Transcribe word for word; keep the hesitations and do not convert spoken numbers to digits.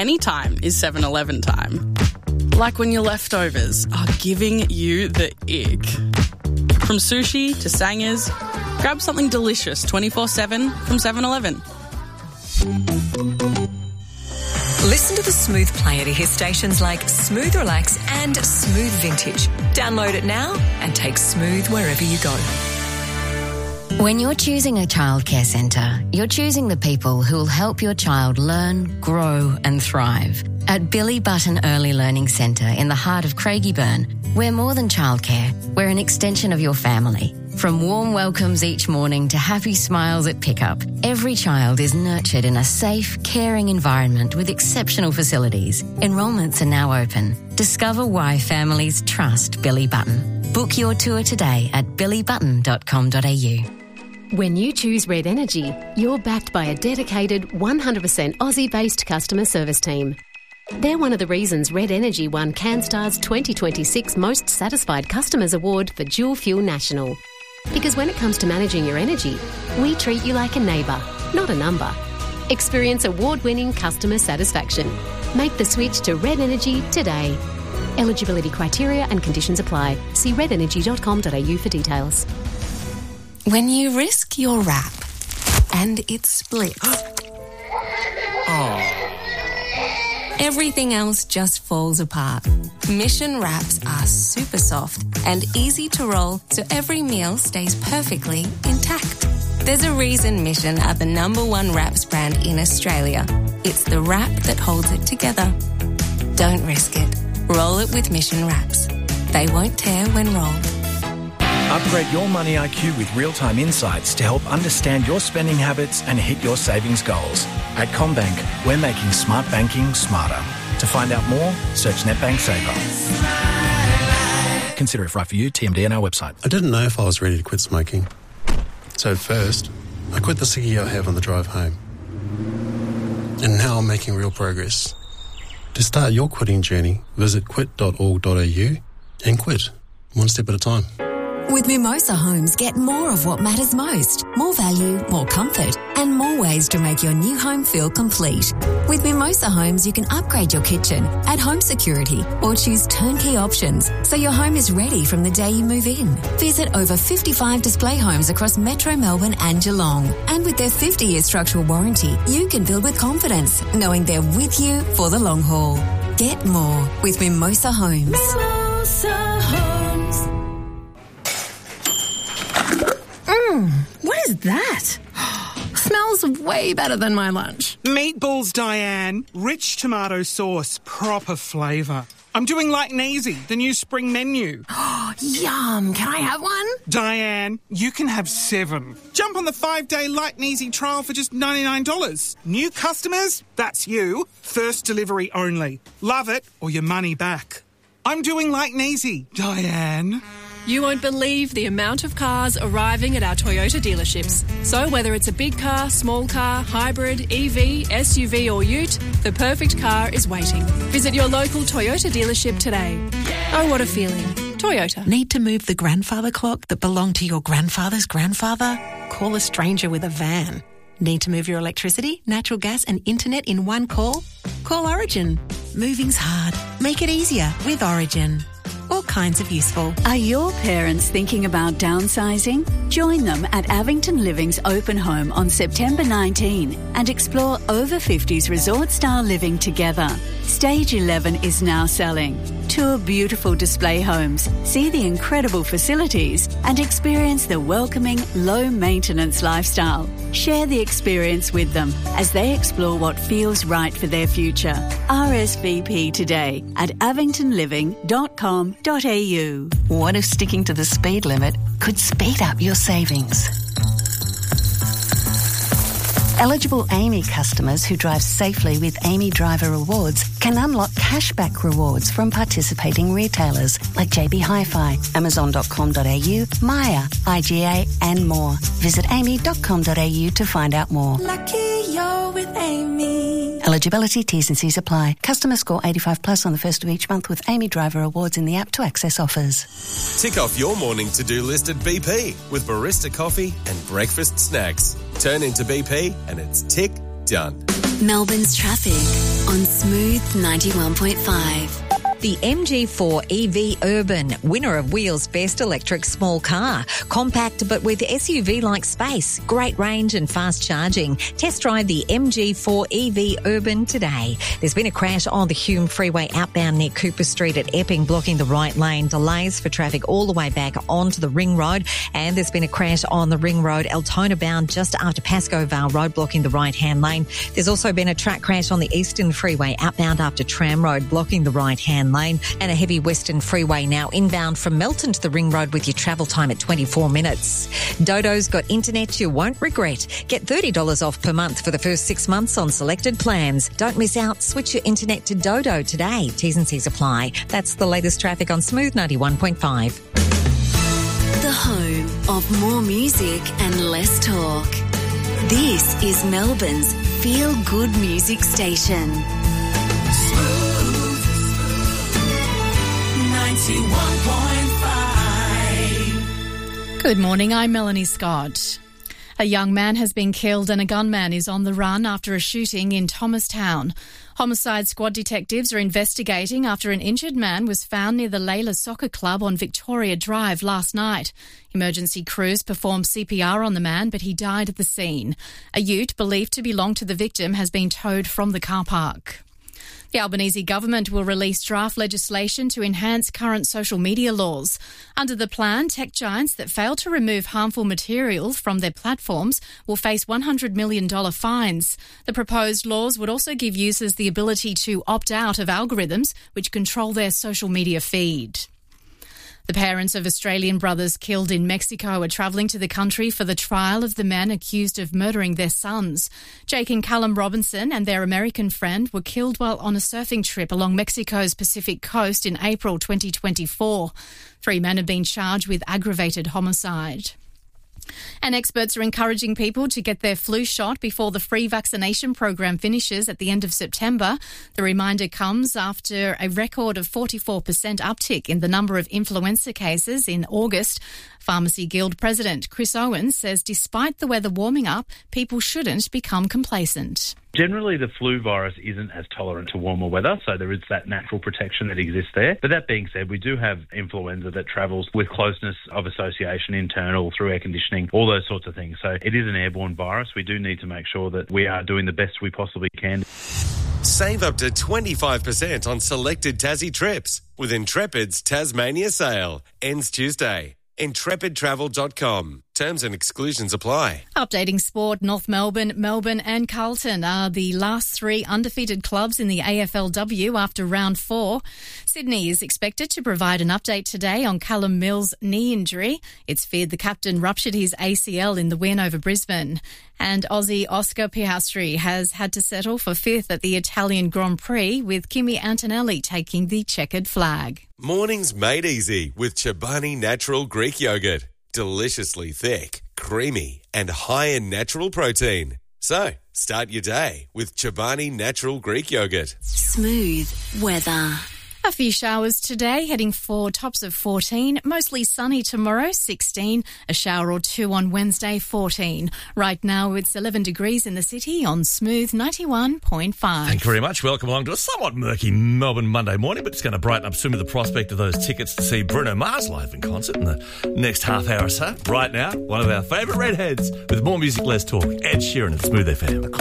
any time is seven eleven time. Like when your leftovers are giving you the ick. From sushi to sangers, grab something delicious twenty-four seven from seven eleven. Listen to the Smooth Player to hear stations like Smooth Relax and Smooth Vintage. Download it now and take Smooth wherever you go. When you're choosing a childcare centre, you're choosing the people who will help your child learn, grow and thrive. At Billy Button Early Learning Centre in the heart of Craigieburn, we're more than childcare, we're an extension of your family. From warm welcomes each morning to happy smiles at pickup, every child is nurtured in a safe, caring environment with exceptional facilities. Enrolments are now open. Discover why families trust Billy Button. Book your tour today at billy button dot com dot a u. When you choose Red Energy, you're backed by a dedicated one hundred percent Aussie-based customer service team. They're one of the reasons Red Energy won CanStar's twenty twenty-six Most Satisfied Customers Award for Dual Fuel National. Because when it comes to managing your energy, we treat you like a neighbour, not a number. Experience award-winning customer satisfaction. Make the switch to Red Energy today. Eligibility criteria and conditions apply. See red energy dot com dot a u for details. When you risk your wrap and it splits. Oh. Everything else just falls apart. Mission wraps are super soft and easy to roll so every meal stays perfectly intact. There's a reason Mission are the number one wraps brand in Australia. It's the wrap that holds it together. Don't risk it. Roll it with Mission wraps. They won't tear when rolled. Upgrade your money I Q with real-time insights to help understand your spending habits and hit your savings goals. At CommBank, we're making smart banking smarter. To find out more, search NetBank Saver. Consider if right for you. T M D on our website. I didn't know if I was ready to quit smoking. So at first, I quit the ciggy I have on the drive home. And now I'm making real progress. To start your quitting journey, visit quit dot org dot a u and quit, one step at a time. With Mimosa Homes, get more of what matters most. More value, more comfort, and more ways to make your new home feel complete. With Mimosa Homes, you can upgrade your kitchen, add home security, or choose turnkey options so your home is ready from the day you move in. Visit over fifty-five display homes across Metro Melbourne and Geelong. And with their fifty-year structural warranty, you can build with confidence, knowing they're with you for the long haul. Get more with Mimosa Homes. Mimosa Homes. Mmm, what is that? Smells way better than my lunch. Meatballs, Diane. Rich tomato sauce, proper flavour. I'm doing like Neasy, the new spring menu. Oh, yum. Can I have one? Diane, you can have seven. Jump on the five-day Light and Easy trial for just ninety-nine dollars. New customers? That's you. First delivery only. Love it or your money back. I'm doing like Neasy, Diane. You won't believe the amount of cars arriving at our Toyota dealerships. So whether it's a big car, small car, hybrid, E V, S U V or ute, the perfect car is waiting. Visit your local Toyota dealership today. Oh, what a feeling. Toyota. Need to move the grandfather clock that belonged to your grandfather's grandfather? Call a stranger with a van. Need to move your electricity, natural gas and internet in one call? Call Origin. Moving's hard. Make it easier with Origin. All kinds of useful. Are your parents thinking about downsizing? Join them at Avington Living's open home on September nineteenth and explore over fifties resort-style living together. Stage eleven is now selling. Tour beautiful display homes, see the incredible facilities and experience the welcoming, low-maintenance lifestyle. Share the experience with them as they explore what feels right for their future. R S V P today at avington living dot com dot a u. What if sticking to the speed limit could speed up your savings? Eligible Amy customers who drive safely with Amy Driver Rewards can unlock cashback rewards from participating retailers like J B Hi-Fi, amazon dot com dot a u, Maya, I G A and more. Visit amy dot com dot a u to find out more. Lucky you're with Amy. Eligibility, T's and C's apply. Customers score eighty-five plus on the first of each month with Amy Driver Awards in the app to access offers. Tick off your morning to-do list at B P with barista coffee and breakfast snacks. Turn into B P and it's tick, Done. Melbourne's traffic on Smooth ninety-one point five. The M G four E V Urban, winner of Wheels Best Electric Small Car. Compact but with S U V-like space, great range and fast charging. Test drive the M G four E V Urban today. There's been a crash on the Hume Freeway outbound near Cooper Street at Epping, blocking the right lane. Delays for traffic all the way back onto the Ring Road. And there's been a crash on the Ring Road, Altona bound, just after Pascoe Vale Road, blocking the right-hand lane. There's also been a track crash on the Eastern Freeway outbound after Tram Road, blocking the right-hand lane, and a heavy Western Freeway now inbound from Melton to the Ring Road with your travel time at twenty-four minutes. Dodo's got internet you won't regret. Get thirty dollars off per month for the first six months on selected plans. Don't miss out. Switch your internet to Dodo today. T's and C's apply. That's the latest traffic on Smooth ninety-one point five. The home of more music and less talk. This is Melbourne's feel-good music station. ninety-one point five. Good morning, I'm Melanie Scott. A young man has been killed and a gunman is on the run after a shooting in Thomastown. Homicide squad detectives are investigating after an injured man was found near the Layla Soccer Club on Victoria Drive last night. Emergency crews performed C P R on the man, but he died at the scene. A ute believed to belong to the victim has been towed from the car park. The Albanese government will release draft legislation to enhance current social media laws. Under the plan, tech giants that fail to remove harmful material from their platforms will face one hundred million dollars fines. The proposed laws would also give users the ability to opt out of algorithms which control their social media feed. The parents of Australian brothers killed in Mexico are travelling to the country for the trial of the men accused of murdering their sons. Jake and Callum Robinson and their American friend were killed while on a surfing trip along Mexico's Pacific coast in April twenty twenty-four. Three men have been charged with aggravated homicide. And experts are encouraging people to get their flu shot before the free vaccination program finishes at the end of September. The reminder comes after a record of forty-four percent uptick in the number of influenza cases in August. Pharmacy Guild President Chris Owens says despite the weather warming up, people shouldn't become complacent. Generally, the flu virus isn't as tolerant to warmer weather, so there is that natural protection that exists there. But that being said, we do have influenza that travels with closeness of association, internal, through air conditioning, all those sorts of things. So it is an airborne virus. We do need to make sure that we are doing the best we possibly can. Save up to twenty-five percent on selected Tassie trips with Intrepid's Tasmania sale. Ends Tuesday. intrepid travel dot com. Terms and exclusions apply. Updating sport, North Melbourne, Melbourne and Carlton are the last three undefeated clubs in the A F L W after round four. Sydney is expected to provide an update today on Callum Mills' knee injury. It's feared the captain ruptured his A C L in the win over Brisbane. And Aussie Oscar Piastri has had to settle for fifth at the Italian Grand Prix, with Kimi Antonelli taking the checkered flag. Mornings made easy with Chobani Natural Greek Yogurt. Deliciously thick, creamy and high in natural protein. So, start your day with Chobani Natural Greek Yogurt. Smooth weather. A few showers today, heading for tops of fourteen. Mostly sunny tomorrow, sixteen. A shower or two on Wednesday, fourteen. Right now, it's eleven degrees in the city on Smooth ninety-one point five. Thank you very much. Welcome along to a somewhat murky Melbourne Monday morning, but it's going to brighten up soon with the prospect of those tickets to see Bruno Mars live in concert in the next half hour or so. Right now, one of our favourite redheads with more music, less talk. Ed Sheeran at Smooth F M.